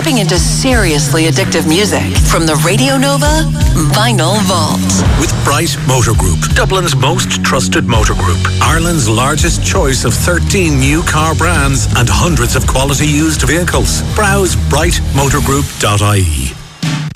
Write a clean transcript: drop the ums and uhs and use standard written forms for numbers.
tapping into seriously addictive music from the Radio Nova Vinyl Vault. With Bright Motor Group, Dublin's most trusted motor group. Ireland's largest choice of 13 new car brands and hundreds of quality used vehicles. Browse brightmotorgroup.ie.